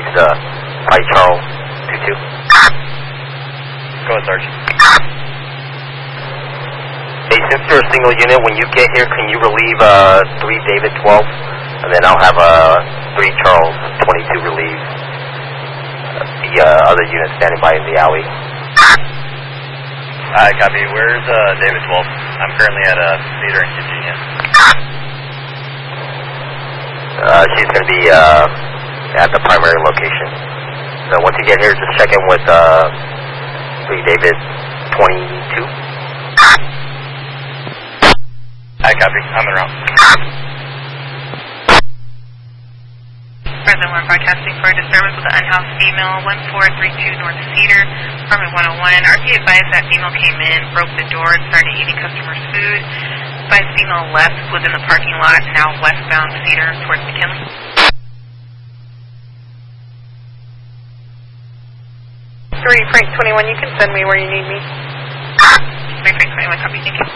to the Pi Charles 22. Go ahead, Sarge. Hey, since you're a single unit, when you get here, can you relieve 3 David 12? And then I'll have 3 Charles 22 relieve the other unit standing by in the alley. Alright, copy. Where's David 12? I'm currently at Cedar in Eugenia. She's going to be at the primary location. So once you get here, just check in with 3 David 22. Alright, copy. I'm en route. Present 1 broadcasting for a disturbance with an unhoused female, 1432 North Cedar, apartment 101. RP advised that female came in, broke the door, and started eating customers' food. Advised female left within the parking lot, now westbound Cedar towards McKinley. 3 Frank 21, you can send me where you need me. 3 Frank 21, copy, thank you.